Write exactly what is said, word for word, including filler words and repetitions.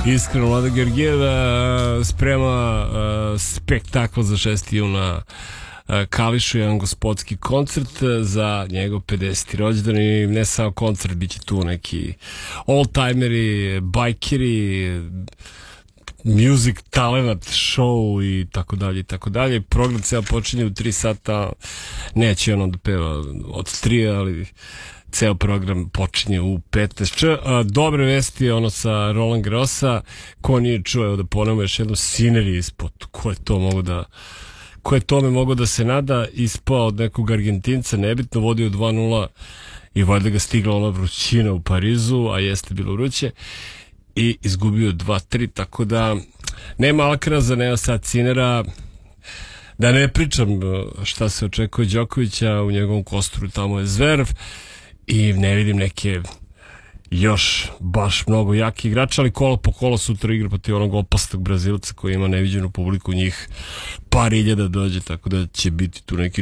Iskreno, Vlada Georgijeva sprema uh, spektakl za šesti juna uh, Kališu, jedan gospodski koncert za njegov pedeseti rođendan i ne samo koncert, bit će tu neki oldtimeri, bajkeri, music talent show i tako dalje i tako dalje. Program ceo počinje u tri sata, neće ono da peva od tri, ali ceo program počinje u petnaest časova. Dobre vesti je ono sa Roland Garrosa, ko nije čuo, evo da ponemo još jednu, Sineri ispod, ko je to mogo da ko je tome mogo da se nada, ispao od nekog Argentinca, nebitno, vodio dva nula i valjda ga stigla ona vrućina u Parizu, a jeste bilo vruće, i izgubio dva tri, tako da nema Alcaraza, nema sad Sinera. Da ne pričam šta se očekuje Đokovića, u njegovom kosturu tamo je Zverev i ne vidim neke još baš mnogo jaki igrača, ali kolo po kolo sutra igra protiv onog opasnog Brazilca koji ima neviđenu publiku, njih par iljada dođe, tako da će biti tu neki